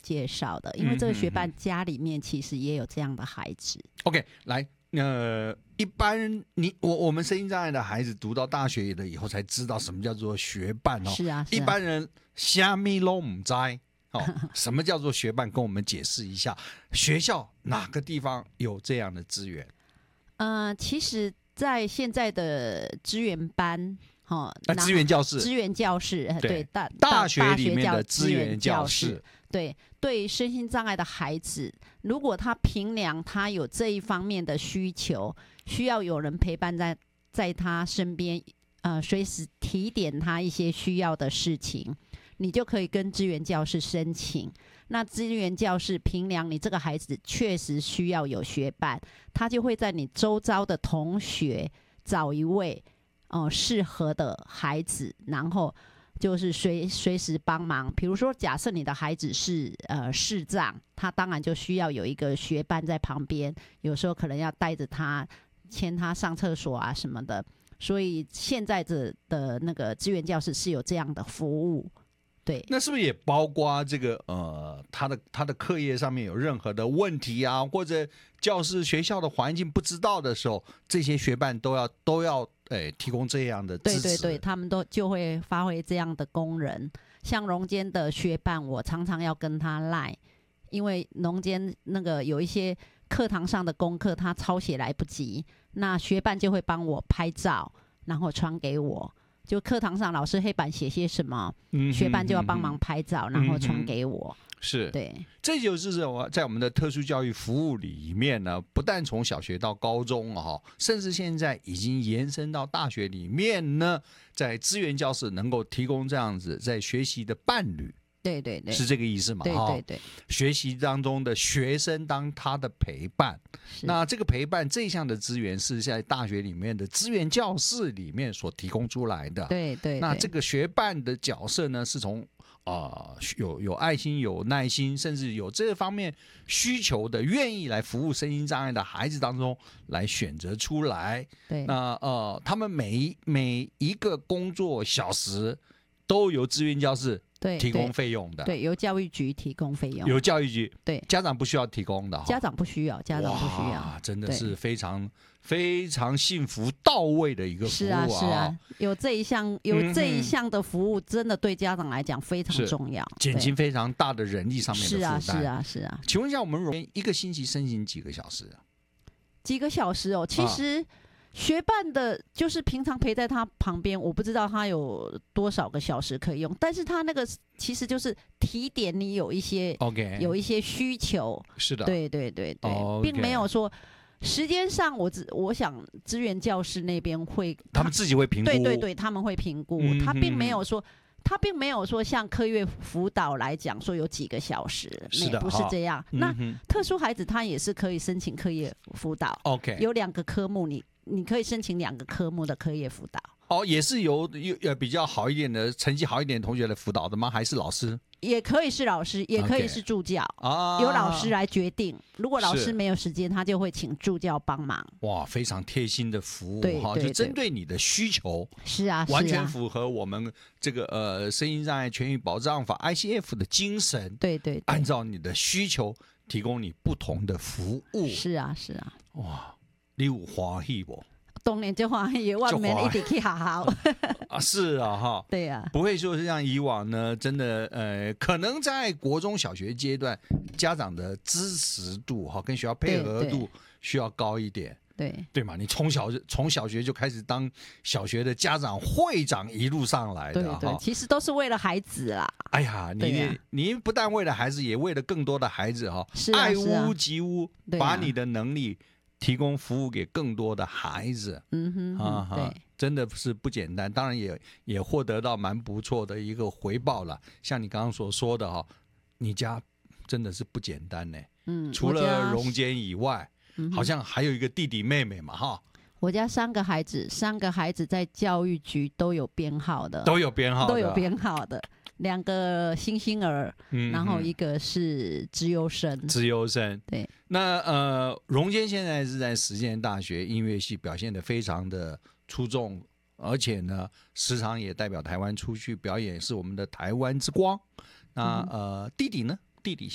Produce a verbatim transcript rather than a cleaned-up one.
介绍的，因为这个学伴家里面其实也有这样的孩子。 OK， 来，呃，一般你我我们身心障碍的孩子读到大学了以后才知道什么叫做学伴哦。 是啊，是啊一般人虾米都不知道哦，什么叫做学伴？跟我们解释一下，学校哪个地方有这样的资源？ 呃，其实，在现在的资源班。哦， 啊，资源教室， 资源教室，对，大大学里面的资源教室， 对对，身心障碍的孩子，如果他评量他有这一方面的需求，需要有人陪伴在在他身边，呃，随时提点他一些需要的事情，你就可以跟资源教室申请。那资源教室评量你这个孩子确实需要有学伴，他就会在你周遭的同学找一位。哦，适合的孩子，然后就是随随时帮忙。比如说，假设你的孩子是呃视障，他当然就需要有一个学伴在旁边，有时候可能要带着他牵他上厕所啊什么的。所以现在的的那个资源教室是有这样的服务。对， 那是不是也包括这个呃，他的他的课业上面有任何的问题啊，或者教室学校的环境不知道的时候，这些学伴都要都要诶提供这样的支持？ 对对对，他们都就会发挥这样的功能。像农间的学伴，我常常要跟他赖，因为农间那个有一些课堂上的功课，他抄写来不及，那学伴就会帮我拍照，然后传给我。就课堂上老师黑板写些什么，嗯、学伴就要帮忙拍照，嗯、然后传给我。 是， 对， 这就是在我们的特殊教育服务里面呢，不但从小学到高中哈，甚至现在已经延伸到大学里面呢，在资源教室能够提供这样子在学习的伴侣。 对对对， 是这个意思嘛？ 对对对， 学习当中的学生当他的陪伴，那这个陪伴这项的资源是在大学里面的资源教室里面所提供出来的。 对 对, 对， 那这个学伴的角色呢，是从啊、呃、有有爱心、有耐心，甚至有这方面需求的，愿意来服务身心障碍的孩子当中来选择出来。 对， 那呃，他们每一每一个工作小时都由资源教室。 对， 提供费用的， 对，由教育局提供费用， 由教育局， 对， 家长不需要提供的， 家长不需要，家长不需要， 真的是非常非常幸福到位的一个服务啊！ 是啊，是啊，有这一项有这一项的服务，真的对家长来讲非常重要， 减轻非常大的人力上面的负担。 是啊，是啊，是啊。 请问一下，我们一个星期申请几个小时？ 几个小时哦，其实。啊学伴的就是平常陪在他旁边，我不知道他有多少个小时可以用，但是他那个其实就是提点你有一些 OK 有一些需求， 是的， 对对对对， okay. 并没有说时间上我只我想资源教室那边会他们自己会评估， 对对对，他们会评估，嗯、他并没有说。他并没有说像课业辅导来讲说有几个小时， 是的， 不是这样。 嗯、 那特殊孩子他也是可以申请课业辅导 ，OK， 有两个科目你。你可以申请两个科目的课业辅导哦，也是由有比较好一点的成绩好一点的同学来辅导的吗？还是老师？ 也可以是老师，也可以是助教 okay. 啊， 由老师来决定。如果老师没有时间，他就会请助教帮忙。 哇，非常贴心的服务哈， 就针对你的需求。 是啊， 完全符合我们这个呃身心障碍权益保障法 I C F 的精神。 对 对, 对， 按照你的需求提供你不同的服务。 是啊，是啊。 哇，你有欢喜不？ 当然就欢喜，我们一起去好好啊，是啊哈， 对啊， 不会说是像以往呢，真的呃，可能在国中小学阶段，家长的支持度哈跟学校配合度需要高一点， 对对嘛？你从小从小学就开始当小学的家长会长一路上来的， 对对，其实都是为了孩子啦。 哎呀，你、啊、你不但为了孩子，也为了更多的孩子哈， 是啊、 爱屋及乌， 啊、 把你的能力。提供服务给更多的孩子， 嗯哼， 啊、 对， 真的是不简单。当然也也获得到蛮不错的一个回报了。像你刚刚所说的哈，你家真的是不简单呢。 嗯， 除了荣坚以外、 嗯， 好像还有一个弟弟妹妹嘛，哈。 我家三个孩子，三个孩子在教育局都有编号的， 都有编号的， 都有编号的。两个星星儿、嗯，然后一个是资优生， 资优生。 对， 那呃，荣坚现在是在实践大学音乐系表现得非常的出众，而且呢，时常也代表台湾出去表演，是我们的台湾之光。那、嗯、呃，弟弟呢？弟弟